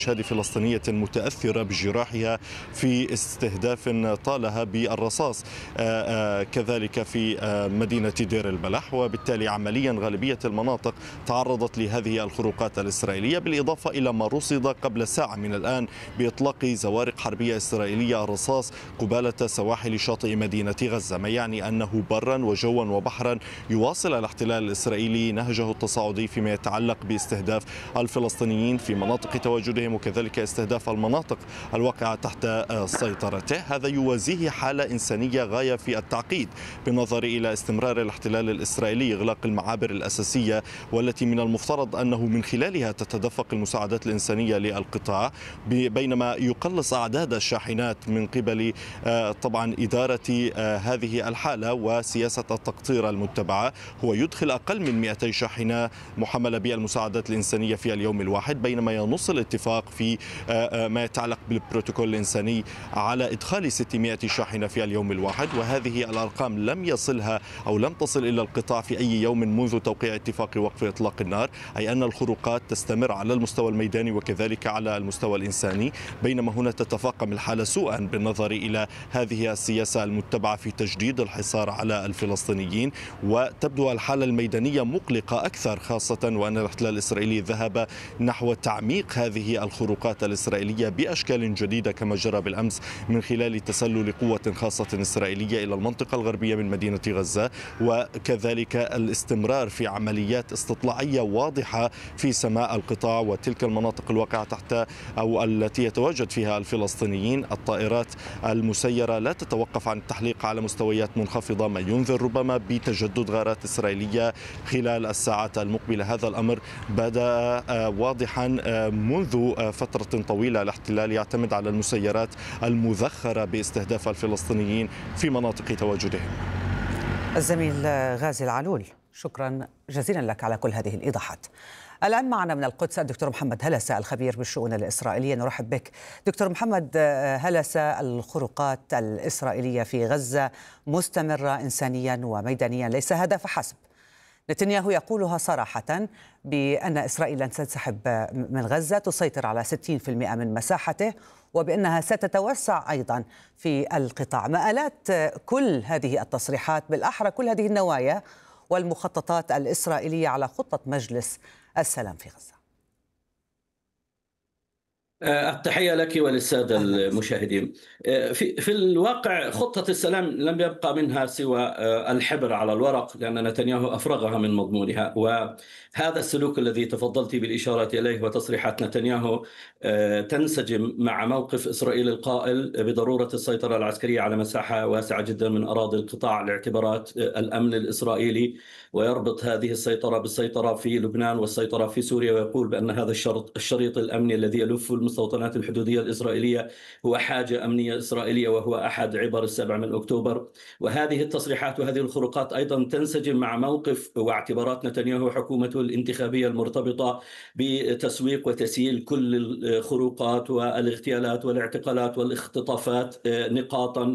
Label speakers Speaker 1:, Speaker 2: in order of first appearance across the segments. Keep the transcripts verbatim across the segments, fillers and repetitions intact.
Speaker 1: مشاهد فلسطينية متأثرة بجراحها في استهداف طالها بالرصاص كذلك في مدينة دير البلح، وبالتالي عمليا غالبية المناطق تعرضت لهذه الخروقات الإسرائيلية، بالإضافة إلى ما رصد قبل ساعة من الآن بإطلاق زوارق حربية إسرائيلية الرصاص قبالة سواحل شاطئ مدينة غزة، ما يعني أنه برا وجوا وبحرا يواصل الاحتلال الإسرائيلي نهجه التصاعدي فيما يتعلق باستهداف الفلسطينيين في مناطق تواجدهم وكذلك استهداف المناطق الواقعة تحت سيطرته. هذا يوازيه حالة إنسانية غاية في التعقيد بالنظر إلى استمرار الاحتلال الإسرائيلي إغلاق المعابر الأساسية، والتي من المفترض أنه من خلالها تتدفق المساعدات الإنسانية للقطاع، بينما يقلص أعداد الشاحنات من قبل طبعا إدارة هذه الحالة وسياسة التقطير المتبعة. هو يدخل أقل من مئتي شاحنة محملة بالمساعدات الإنسانية في اليوم الواحد، بينما ينص الاتفاق في ما يتعلق بالبروتوكول الإنساني على إدخال ستمئة شاحنة في اليوم الواحد، وهذه الأرقام لم يصلها أو لم تصل إلى القطاع في أي يوم منذ توقيع اتفاق وقف إطلاق النار، أي أن الخروقات تستمر على المستوى الميداني وكذلك على المستوى الإنساني، بينما هنا تتفاقم الحالة سوءا بالنظر إلى هذه السياسة المتبعة في تجديد الحصار على الفلسطينيين، وتبدو الحالة الميدانية مقلقة أكثر، خاصة وأن الاحتلال الإسرائيلي ذهب نحو تعميق هذه الخروقات الإسرائيلية بأشكال جديدة كما جرى بالأمس من خلال تسلل قوة خاصة إسرائيلية إلى المنطقة الغربية من مدينة غزة، وكذلك الاستمرار في عمليات استطلاعية واضحة في سماء القطاع وتلك المناطق الواقعة تحت أو التي يتواجد فيها الفلسطينيين. الطائرات المسيرة لا تتوقف عن التحليق على مستويات منخفضة، ما ينذر ربما بتجدد غارات إسرائيلية خلال الساعات المقبلة. هذا الأمر بدأ واضحا منذ فترة طويلة. الاحتلال يعتمد على المسيرات المذخرة باستهداف الفلسطينيين في مناطق تواجدهم.
Speaker 2: الزميل غازي العلول، شكرا جزيلا لك على كل هذه الإيضاحات. الآن معنا من القدس الدكتور محمد هلسة الخبير بالشؤون الإسرائيلية، نرحب بك دكتور محمد هلسة. الخروقات الإسرائيلية في غزة مستمرة إنسانيا وميدانيا، ليس هذا فحسب. نتنياهو يقولها صراحة بأن إسرائيل لن تنسحب من غزة، تسيطر على ستين بالمئة من مساحته، وبأنها ستتوسع أيضا في القطاع. مآلات كل هذه التصريحات، بالأحرى كل هذه النوايا والمخططات الإسرائيلية على خطة مجلس السلام في غزة؟
Speaker 3: التحية لك وللسادة المشاهدين. في في الواقع خطة السلام لم يبقى منها سوى الحبر على الورق، لأن نتنياهو أفرغها من مضمونها، وهذا السلوك الذي تفضلت بالإشارة إليه وتصريحات نتنياهو تنسجم مع موقف إسرائيل القائل بضرورة السيطرة العسكرية على مساحة واسعة جدا من أراضي القطاع لاعتبارات الأمن الإسرائيلي، ويربط هذه السيطرة بالسيطرة في لبنان والسيطرة في سوريا، ويقول بأن هذا الشرط الشريط الأمني الذي يلف المستوطنات الحدودية الإسرائيلية هو حاجة أمنية إسرائيلية، وهو أحد عبر السابع من أكتوبر. وهذه التصريحات وهذه الخروقات أيضا تنسجم مع موقف واعتبارات نتنياهو حكومته الانتخابية المرتبطة بتسويق وتسييل كل الخروقات والاغتيالات والاعتقالات والاختطافات نقاطا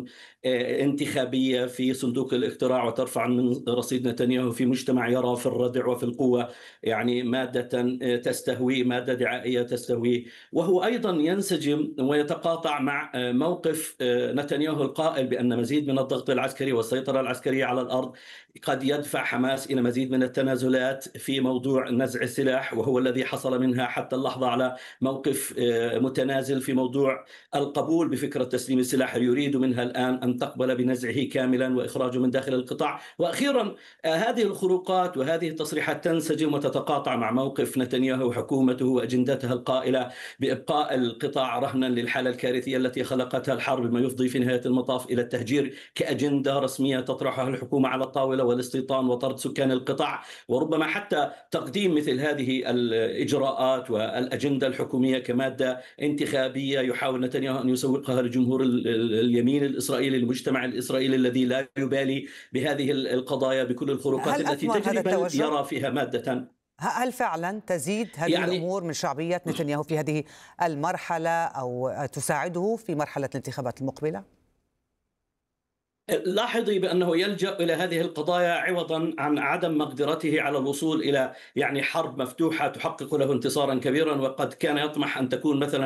Speaker 3: انتخابية في صندوق الاقتراع، وترفع من رصيد نتنياهو في مجتمع يرى في الردع وفي القوة يعني مادة تستهوي، مادة دعائية تستهوي. وهو أيضا ينسجم ويتقاطع مع موقف نتنياهو القائل بأن مزيد من الضغط العسكري والسيطرة العسكرية على الأرض قد يدفع حماس إلى مزيد من التنازلات في موضوع نزع السلاح، وهو الذي حصل منها حتى اللحظة على موقف متنازل في موضوع القبول بفكرة تسليم السلاح. يريد منها الآن أن تقبل بنزعه كاملا وإخراجه من داخل القطاع. وأخيرا هذه الخروقات وهذه التصريحات تنسجم وتتقاطع مع موقف نتنياهو وحكومته وأجندتها القائلة بإبقاء القطاع رهنا للحالة الكارثية التي خلقتها الحرب، ما يفضي في نهاية المطاف إلى التهجير كأجندة رسمية تطرحها الحكومة على الطاولة، والاستيطان وطرد سكان القطاع، وربما حتى تقديم مثل هذه الإجراءات والأجندة الحكومية كمادة انتخابية يحاول نتنياهو أن يسوقها لجمهور اليمين الإسرائيلي، المجتمع الإسرائيلي الذي لا يبالي بهذه القضايا بكل الخروقات التي تجري، بل يرى فيها مادة.
Speaker 2: هل فعلا تزيد هذه يعني الأمور من شعبية نتنياهو في هذه المرحلة أو تساعده في مرحلة الانتخابات المقبلة؟
Speaker 3: لاحظي بأنه يلجأ إلى هذه القضايا عوضا عن عدم مقدرته على الوصول إلى يعني حرب مفتوحة تحقق له انتصارا كبيرا، وقد كان يطمح أن تكون مثلا